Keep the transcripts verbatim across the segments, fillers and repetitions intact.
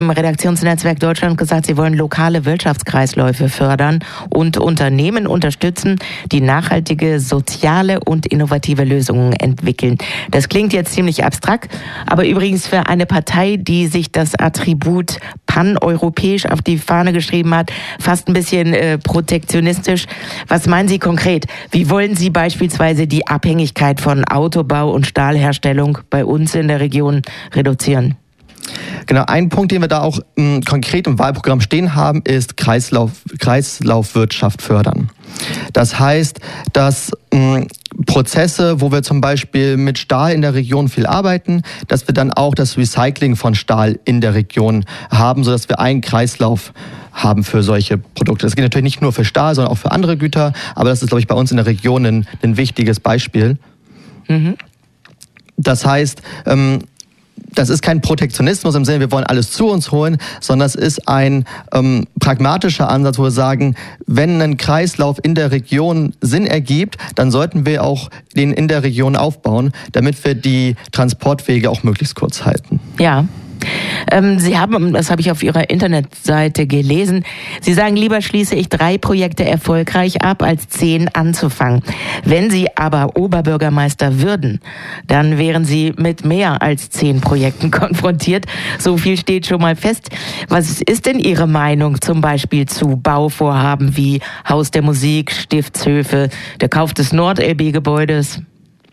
im Redaktionsnetzwerk Deutschland gesagt, Sie wollen lokale Wirtschaftskreisläufe fördern und Unternehmen unterstützen, die nachhaltige, soziale und innovative Lösungen entwickeln. Das klingt jetzt ziemlich abstrakt, aber übrigens für eine Partei, die sich das Attribut paneuropäisch auf die Fahne geschrieben hat, fast ein bisschen äh, protektionistisch. Was meinen Sie konkret? Wie wollen Sie beispielsweise die Abhängigkeit von Autobau und Stahlherstellung bei uns in der Region reduzieren? Genau, ein Punkt, den wir da auch mh, konkret im Wahlprogramm stehen haben, ist Kreislauf, Kreislaufwirtschaft fördern. Das heißt, dass mh, Prozesse, wo wir zum Beispiel mit Stahl in der Region viel arbeiten, dass wir dann auch das Recycling von Stahl in der Region haben, sodass wir einen Kreislauf haben für solche Produkte. Das geht natürlich nicht nur für Stahl, sondern auch für andere Güter, aber das ist, glaube ich, bei uns in der Region ein, ein wichtiges Beispiel. Mhm. Das heißt, ähm, das ist kein Protektionismus im Sinne, wir wollen alles zu uns holen, sondern es ist ein ähm, pragmatischer Ansatz, wo wir sagen, wenn ein Kreislauf in der Region Sinn ergibt, dann sollten wir auch den in der Region aufbauen, damit wir die Transportwege auch möglichst kurz halten. Ja. Ähm, Sie haben, das habe ich auf Ihrer Internetseite gelesen, Sie sagen, lieber schließe ich drei Projekte erfolgreich ab, als zehn anzufangen. Wenn Sie aber Oberbürgermeister würden, dann wären Sie mit mehr als zehn Projekten konfrontiert. So viel steht schon mal fest. Was ist denn Ihre Meinung zum Beispiel zu Bauvorhaben wie Haus der Musik, Stiftshöfe, der Kauf des Nord-L B-Gebäudes?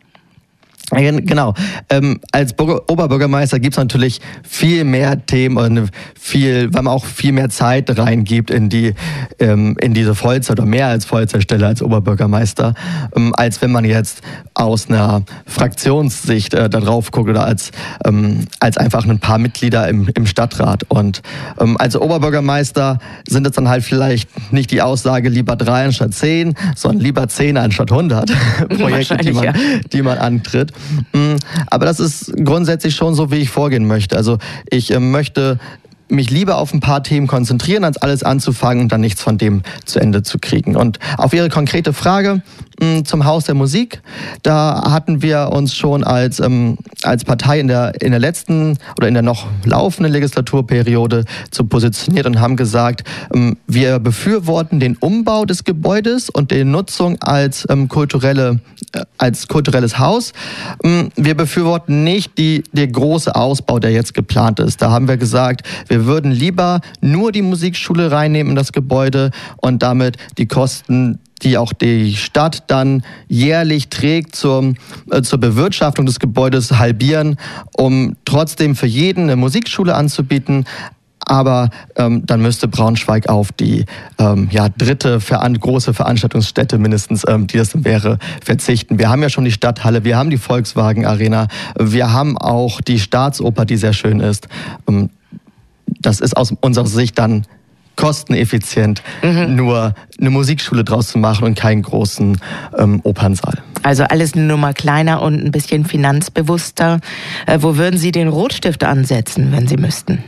Genau. Ähm, als Oberbürgermeister gibt es natürlich viel mehr Themen und viel, weil man auch viel mehr Zeit reingibt in die ähm, in diese Vollzeit oder mehr als Vollzeitstelle als Oberbürgermeister, ähm, als wenn man jetzt aus einer Fraktionssicht äh, da drauf guckt oder als ähm, als einfach ein paar Mitglieder im, im Stadtrat. Und ähm, als Oberbürgermeister sind es dann halt vielleicht nicht die Aussage lieber drei anstatt zehn, sondern lieber zehn anstatt hundert Projekte, die man, ja. die man antritt. Aber das ist grundsätzlich schon so, wie ich vorgehen möchte. Also ich äh, möchte mich lieber auf ein paar Themen konzentrieren, als alles anzufangen und dann nichts von dem zu Ende zu kriegen. Und auf Ihre konkrete Frage mh, zum Haus der Musik, da hatten wir uns schon als ähm, als Partei in der in der letzten oder in der noch laufenden Legislaturperiode zu positioniert und haben gesagt, ähm, wir befürworten den Umbau des Gebäudes und die Nutzung als ähm, kulturelle äh, als kulturelles Haus. Ähm, wir befürworten nicht die der große Ausbau, der jetzt geplant ist. Da haben wir gesagt, wir Wir würden lieber nur die Musikschule reinnehmen in das Gebäude und damit die Kosten, die auch die Stadt dann jährlich trägt zur, äh, zur Bewirtschaftung des Gebäudes, halbieren, um trotzdem für jeden eine Musikschule anzubieten. Aber ähm, dann müsste Braunschweig auf die ähm, ja, dritte veran- große Veranstaltungsstätte mindestens, ähm, die das wäre, verzichten. Wir haben ja schon die Stadthalle, wir haben die Volkswagen Arena, wir haben auch die Staatsoper, die sehr schön ist. Ähm, Das ist aus unserer Sicht dann kosteneffizient, mhm. nur eine Musikschule draus zu machen und keinen großen ähm, Opernsaal. Also alles eine Nummer kleiner und ein bisschen finanzbewusster. Äh, wo würden Sie den Rotstift ansetzen, wenn Sie müssten?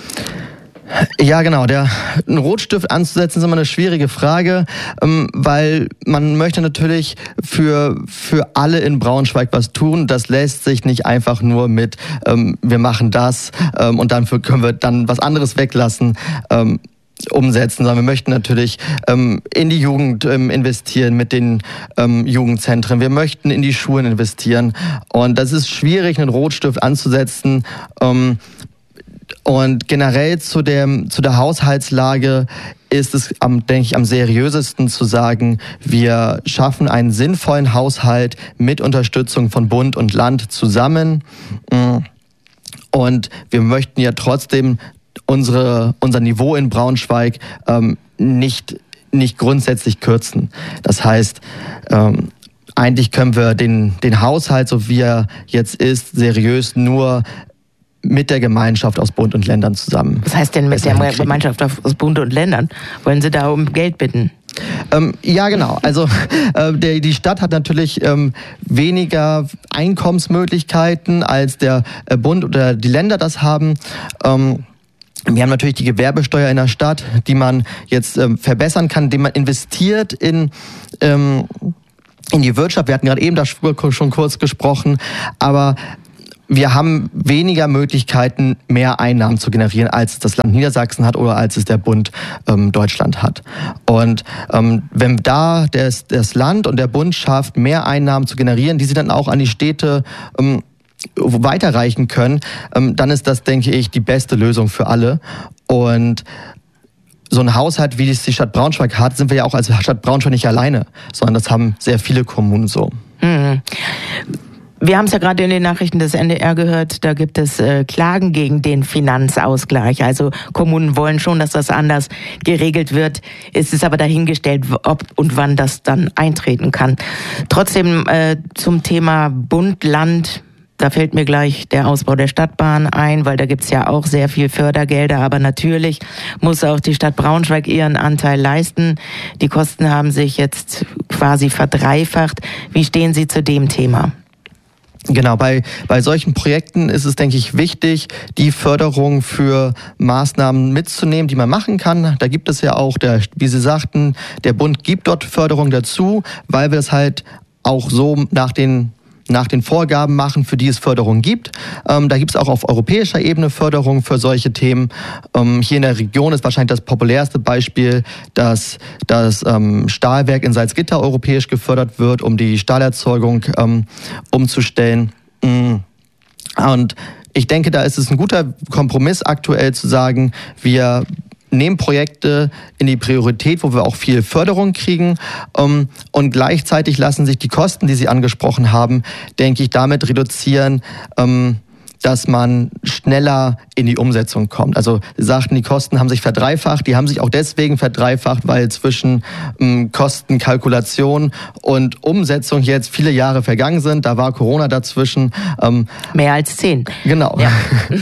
Ja, genau. Der, einen Rotstift anzusetzen ist immer eine schwierige Frage, ähm, weil man möchte natürlich für für alle in Braunschweig was tun. Das lässt sich nicht einfach nur mit ähm, wir machen das ähm, und dann können wir dann was anderes weglassen. Ähm, umsetzen, sondern wir möchten natürlich ähm, in die Jugend ähm, investieren mit den ähm, Jugendzentren. Wir möchten in die Schulen investieren und das ist schwierig, einen Rotstift anzusetzen. Ähm, Und generell zu, dem, zu der Haushaltslage ist es, am, denke ich, am seriösesten zu sagen, wir schaffen einen sinnvollen Haushalt mit Unterstützung von Bund und Land zusammen. Und wir möchten ja trotzdem unsere, unser Niveau in Braunschweig ähm, nicht, nicht grundsätzlich kürzen. Das heißt, ähm, eigentlich können wir den, den Haushalt, so wie er jetzt ist, seriös nur mit der Gemeinschaft aus Bund und Ländern zusammen. Was heißt denn mit der Gemeinschaft aus Bund und Ländern? Wollen Sie da um Geld bitten? Ähm, ja, genau. Also äh, der, die Stadt hat natürlich ähm, weniger Einkommensmöglichkeiten, als der äh, Bund oder die Länder das haben. Ähm, Wir haben natürlich die Gewerbesteuer in der Stadt, die man jetzt ähm, verbessern kann, indem man investiert in ähm, in die Wirtschaft. Wir hatten gerade eben da schon kurz gesprochen, aber wir haben weniger Möglichkeiten, mehr Einnahmen zu generieren, als es das Land Niedersachsen hat oder als es der Bund ähm, Deutschland hat. Und ähm, wenn da das, das Land und der Bund schafft, mehr Einnahmen zu generieren, die sie dann auch an die Städte ähm, weiterreichen können, ähm, dann ist das, denke ich, die beste Lösung für alle. Und so ein Haushalt, wie es die Stadt Braunschweig hat, sind wir ja auch als Stadt Braunschweig nicht alleine, sondern das haben sehr viele Kommunen so. Hm. Wir haben es ja gerade in den Nachrichten des N D R gehört, da gibt es äh, Klagen gegen den Finanzausgleich. Also Kommunen wollen schon, dass das anders geregelt wird. Es ist aber dahingestellt, ob und wann das dann eintreten kann. Trotzdem äh, zum Thema Bund, Land. Da fällt mir gleich der Ausbau der Stadtbahn ein, weil da gibt's ja auch sehr viel Fördergelder. Aber natürlich muss auch die Stadt Braunschweig ihren Anteil leisten. Die Kosten haben sich jetzt quasi verdreifacht. Wie stehen Sie zu dem Thema? Genau, bei, bei solchen Projekten ist es, denke ich, wichtig, die Förderung für Maßnahmen mitzunehmen, die man machen kann. Da gibt es ja auch, der, wie Sie sagten, der Bund gibt dort Förderung dazu, weil wir es halt auch so nach den nach den Vorgaben machen, für die es Förderung gibt. Ähm, da gibt es auch auf europäischer Ebene Förderung für solche Themen. Ähm, hier in der Region ist wahrscheinlich das populärste Beispiel, dass das ähm, Stahlwerk in Salzgitter europäisch gefördert wird, um die Stahlerzeugung ähm, umzustellen. Und ich denke, da ist es ein guter Kompromiss aktuell zu sagen, wir nehmen Projekte in die Priorität, wo wir auch viel Förderung kriegen, ähm, und gleichzeitig lassen sich die Kosten, die Sie angesprochen haben, denke ich, damit reduzieren, ähm, dass man schneller in die Umsetzung kommt. Also Sie sagten, die Kosten haben sich verdreifacht, die haben sich auch deswegen verdreifacht, weil zwischen ähm, Kostenkalkulation und Umsetzung jetzt viele Jahre vergangen sind. Da war Corona dazwischen. Ähm, Mehr als zehn. Genau. Ja.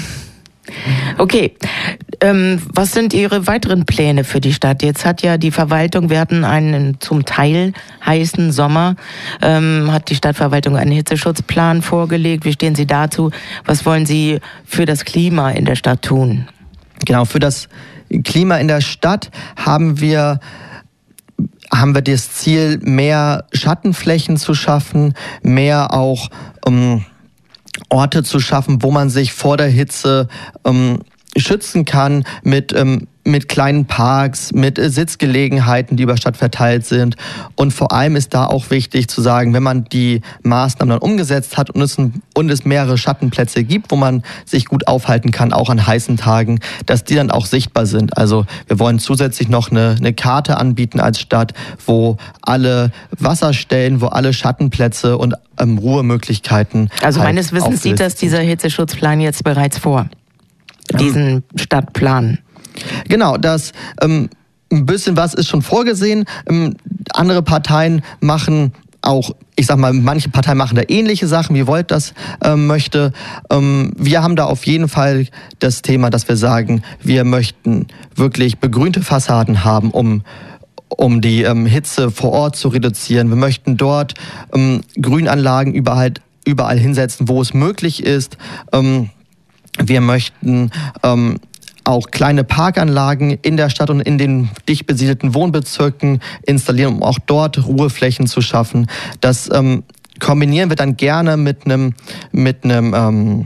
Okay, ähm, was sind Ihre weiteren Pläne für die Stadt? Jetzt hat ja die Verwaltung, wir hatten einen zum Teil heißen Sommer, ähm, hat die Stadtverwaltung einen Hitzeschutzplan vorgelegt. Wie stehen Sie dazu? Was wollen Sie für das Klima in der Stadt tun? Genau, für das Klima in der Stadt haben wir haben wir das Ziel, mehr Schattenflächen zu schaffen, mehr auch um Orte zu schaffen, wo man sich vor der Hitze ähm, schützen kann mit ähm, mit kleinen Parks, mit äh, Sitzgelegenheiten, die über Stadt verteilt sind. Und vor allem ist da auch wichtig zu sagen, wenn man die Maßnahmen dann umgesetzt hat und es, ein, und es mehrere Schattenplätze gibt, wo man sich gut aufhalten kann, auch an heißen Tagen, dass die dann auch sichtbar sind. Also wir wollen zusätzlich noch eine, eine Karte anbieten als Stadt, wo alle Wasserstellen, wo alle Schattenplätze und ähm, Ruhemöglichkeiten. Also halt meines Wissens sieht das dieser Hitzeschutzplan jetzt bereits vor, diesen ähm. Stadtplan. Genau, das ähm, ein bisschen was ist schon vorgesehen. Ähm, andere Parteien machen auch, ich sag mal, manche Parteien machen da ähnliche Sachen, wie Volt das ähm, möchte. Ähm, wir haben da auf jeden Fall das Thema, dass wir sagen, wir möchten wirklich begrünte Fassaden haben, um um die ähm, Hitze vor Ort zu reduzieren. Wir möchten dort ähm, Grünanlagen überall, überall hinsetzen, wo es möglich ist. Ähm, wir möchten ähm, auch kleine Parkanlagen in der Stadt und in den dicht besiedelten Wohnbezirken installieren, um auch dort Ruheflächen zu schaffen. Das ähm, kombinieren wir dann gerne mit einem mit einem ähm,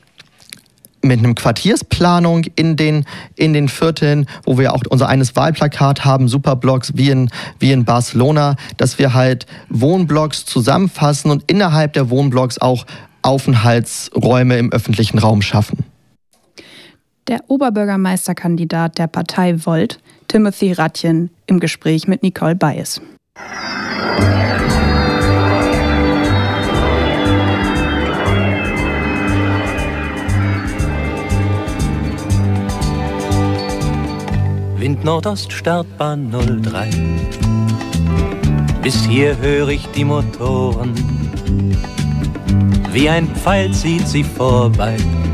mit einem Quartiersplanung in den in den Vierteln, wo wir auch unser eines Wahlplakat haben, Superblocks wie in wie in Barcelona, dass wir halt Wohnblocks zusammenfassen und innerhalb der Wohnblocks auch Aufenthaltsräume im öffentlichen Raum schaffen. Der Oberbürgermeisterkandidat der Partei Volt, Timothy Ratjen, im Gespräch mit Nicole Bayes. Wind Nordost, Startbahn null drei. Bis hier höre ich die Motoren. Wie ein Pfeil zieht sie vorbei.